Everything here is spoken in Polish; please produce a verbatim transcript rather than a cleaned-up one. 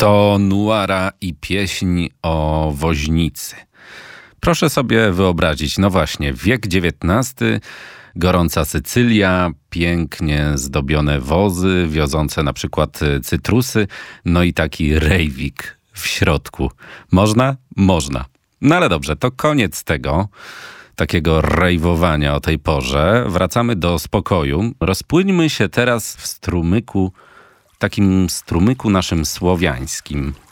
To Nuara i pieśń o woźnicy. Proszę sobie wyobrazić, no właśnie, wiek dziewiętnasty, gorąca Sycylia, pięknie zdobione wozy, wiozące na przykład cytrusy, no i taki rejwik w środku. Można? Można. No ale dobrze, to koniec tego takiego rejwowania o tej porze. Wracamy do spokoju. Rozpłyńmy się teraz w strumyku, takim strumyku naszym słowiańskim.